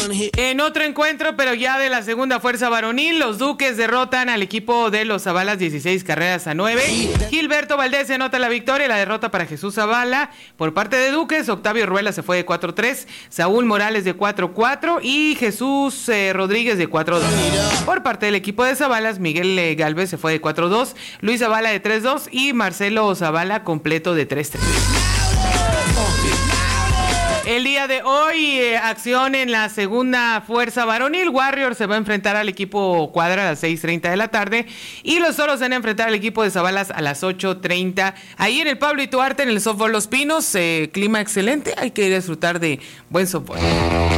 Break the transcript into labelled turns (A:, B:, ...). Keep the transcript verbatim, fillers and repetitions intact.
A: En otro encuentro, pero ya de la segunda fuerza varonil, los Duques derrotan al equipo de los Zabalas dieciséis carreras a nueve. Gilberto Valdés se anota la victoria, la derrota para Jesús Zavala. Por parte de Duques, Octavio Ruela se fue de cuatro tres, Saúl Morales de cuatro cuatro y Jesús eh, Rodríguez de cuatro dos. Por parte del equipo de Zabalas, Miguel eh, Galvez se fue de cuatro dos, Luis Zavala de tres dos y Marcelo Zavala completo de tres tres. El día de hoy, eh, acción en la segunda fuerza varonil. Warriors se va a enfrentar al equipo Cuadra a las seis treinta de la tarde y los Toros se van a enfrentar al equipo de Zabalas a las ocho treinta. Ahí en el Pablo Ituarte, en el softball Los Pinos, eh, clima excelente, hay que disfrutar de buen softball.